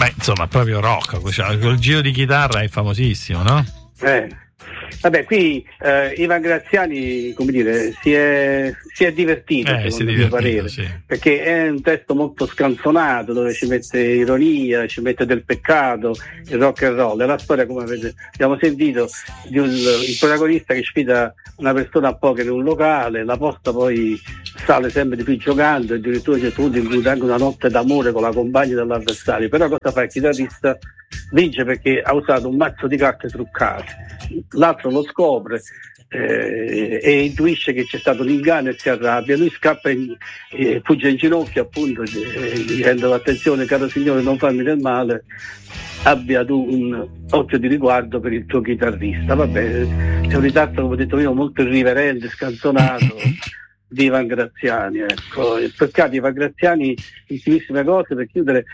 Beh, insomma, proprio rock, col giro di chitarra è famosissimo, no? Vabbè, qui Ivan Graziani, come dire, si è divertito, secondo il mio parere, sì. Perché è un testo molto scanzonato, dove ci mette ironia, ci mette del peccato, il rock and roll. È la storia, come abbiamo sentito, di il protagonista che sfida una persona a poker in un locale, la posta poi sale sempre di più giocando, e addirittura c'è tutto include anche una notte d'amore con la compagna dell'avversario. Però cosa fa il chitarrista? Vince perché ha usato un mazzo di carte truccate. L'altro lo scopre e intuisce che c'è stato un inganno e si arrabbia. Lui scappa e fugge in ginocchio, appunto, dicendo: attenzione caro signore, non farmi del male, abbia tu un occhio di riguardo per il tuo chitarrista. Vabbè, c'è un ritratto, come ho detto io, molto irriverente, scanzonato di Ivan Graziani, ecco. Peccato, Ivan Graziani, ultimissime cose per chiudere,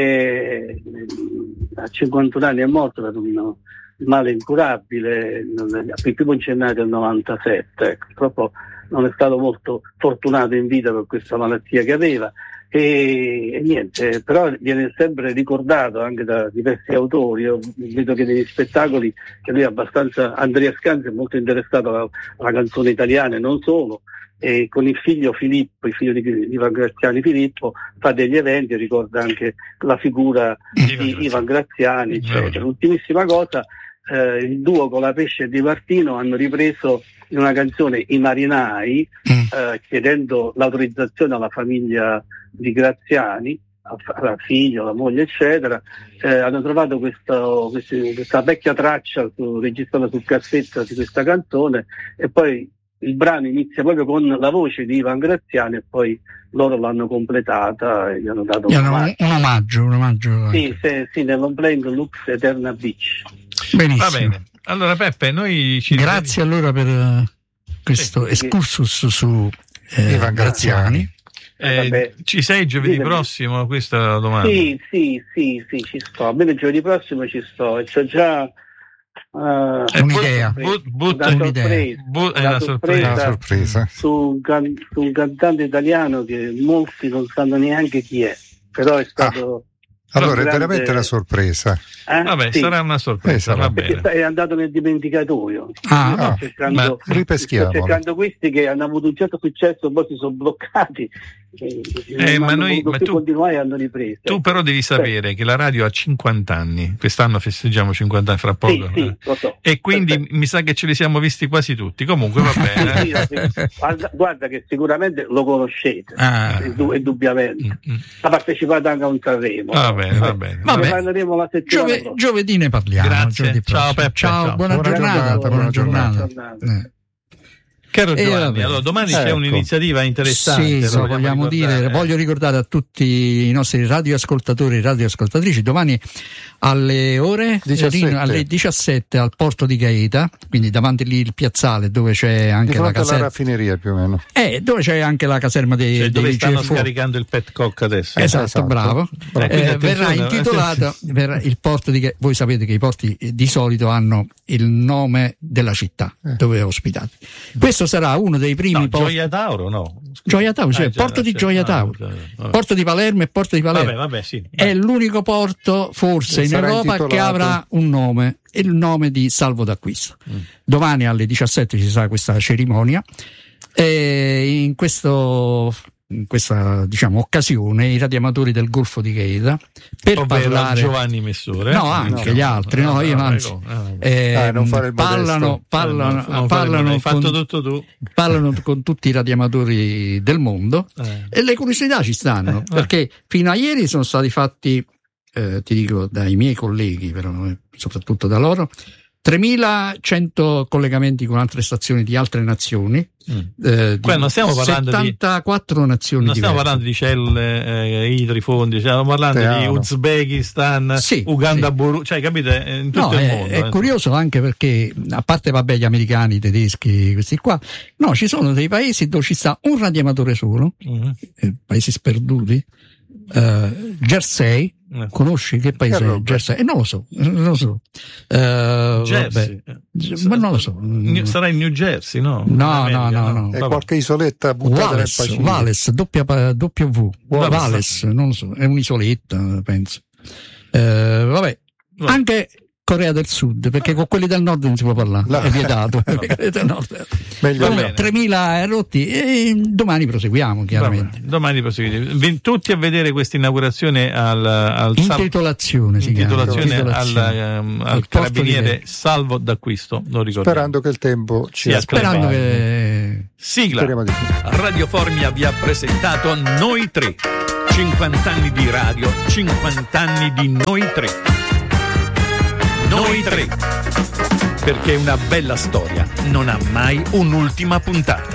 a 51 anni è morto per un male incurabile, il primo incennato del 97, ecco. Purtroppo non è stato molto fortunato in vita per questa malattia che aveva, e niente, però viene sempre ricordato anche da diversi autori. Io vedo che negli spettacoli, che lui è abbastanza, Andrea Scanzi è molto interessato alla canzone italiana e non solo, e con il figlio Filippo, il figlio di Ivan Graziani, Filippo, fa degli eventi e ricorda anche la figura di Ivan Graziani, eccetera. L'ultimissima cosa, il duo con la Pesce e Di Martino hanno ripreso in una canzone I Marinai, chiedendo l'autorizzazione alla famiglia di Graziani, al figlio, alla moglie, eccetera. Hanno trovato questa vecchia traccia registrata sul cassetto di questa canzone, e poi il brano inizia proprio con la voce di Ivan Graziani, e poi loro l'hanno completata e gli hanno dato un omaggio. Sì, nell'on playing Lux Eterna Beach. Benissimo. Va bene. Allora Peppe, noi grazie allora per questo excursus su Ivan Graziani. Ci sei giovedì prossimo? Questa è la domanda. Sì, ci sto. A me giovedì prossimo ci sto, e c'ho già un'idea. Una sorpresa su un cantante italiano che molti non sanno neanche chi è, però è stato allora è veramente una sorpresa. Vabbè, sì. Sarà una sorpresa, va bene. È andato nel dimenticatoio. Ripeschiamo. Sto cercando questi che hanno avuto un certo successo, poi si sono bloccati. Ma tu continuare, hanno ripreso. Tu però devi sapere che la radio ha 50 anni. Quest'anno festeggiamo 50 anni fra poco. Sì, lo so. E quindi mi sa che ce li siamo visti quasi tutti. Comunque va bene. Guarda che sicuramente lo conoscete, indubbiamente. Ha partecipato anche a un Sanremo. Va bene. Ne parleremo la settimana prossima. Giovedì ne parliamo. Grazie. Ciao Peppe. Ciao, buona giornata. Caro Giovanni, allora domani c'è un'iniziativa interessante. Sì, lo vogliamo dire. Voglio ricordare a tutti i nostri radioascoltatori e radioascoltatrici: domani alle ore 17 al porto di Gaeta, quindi davanti lì il piazzale dove c'è anche la caserma, la raffineria più o meno, dove c'è anche la caserma dei dove stanno GFO. Scaricando il petcock adesso. Esatto. Bravo. Verrà intitolato il porto di Gaeta. Voi sapete che i porti di solito hanno il nome della città dove è ospitato. Questo sarà uno dei primi porti. Gioia Tauro, no? Gioia Tauro, porto di Gioia Tauro. Porto di Palermo e Porto di Palermo. Vabbè, sì. È l'unico porto forse in Europa che avrà un nome, il nome di salvo d'acquisto. Domani alle 17 ci sarà questa cerimonia, e in questa occasione i radioamatori del Golfo di Gaeta, per parlare Giovanni Messore, anche gli altri, parlano con tutti i radioamatori del mondo, e le curiosità ci stanno, perché fino a ieri sono stati fatti, ti dico dai miei colleghi, però soprattutto da loro, 3.100 collegamenti con altre stazioni di altre nazioni, Qua non stiamo parlando 74 nazioni non stiamo diverse. parlando di celle idrifondi, stiamo parlando di Uzbekistan, Uganda, Burundi, cioè capite, in tutto il mondo. È curioso anche perché, a parte gli americani, i tedeschi, questi qua, ci sono dei paesi dove ci sta un radioamatore solo, paesi sperduti. Jersey, conosci che paese è Jersey? Non lo so. Jersey. Ma non lo so. Sarà in New Jersey, no? No. È qualche isoletta buttata nel Pacifico. Wales, W, Wales, non lo so, è un'isoletta, penso. Vabbè, anche Corea del Sud, perché con quelli del nord non si può parlare, è vietato. Comunque, 3.000 rotti e domani proseguiamo, chiaramente. Domani proseguiamo. Tutti a vedere questa inaugurazione al intitolazione al carabiniere Salvo d'Acquisto, lo ricordo. Sperando che il tempo ci sperando che... Sigla. Radio Formia vi ha presentato Noi Tre. 50 anni di radio, 50 anni di Noi Tre. Noi Tre, perché una bella storia non ha mai un'ultima puntata.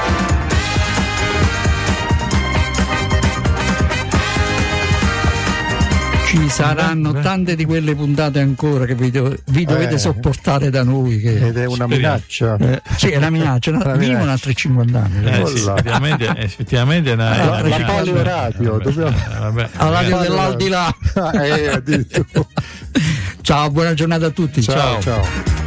Ci saranno tante di quelle puntate ancora che vi dovete sopportare da noi. Ed è una minaccia. Sì, è una minaccia. Vivono altri 50 anni. Sì, effettivamente è una la Palio Radio. La radio dell'aldilà. Addirittura. Ciao, buona giornata a tutti. Ciao.